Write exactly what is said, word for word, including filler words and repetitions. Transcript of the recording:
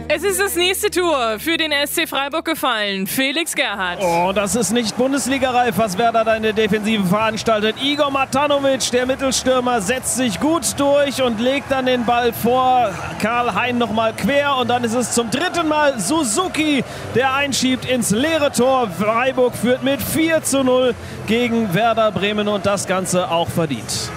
Es ist das nächste Tor für den S C Freiburg gefallen. Felix Gerhardt. Oh, das ist nicht Bundesliga-reif, was Werder da in der Defensive veranstaltet. Igor Matanovic, der Mittelstürmer, setzt sich gut durch und legt dann den Ball vor. Karl Hein nochmal quer und dann ist es zum dritten Mal Suzuki, der einschiebt ins leere Tor. Freiburg führt mit vier zu null gegen Werder Bremen und das Ganze auch verdient.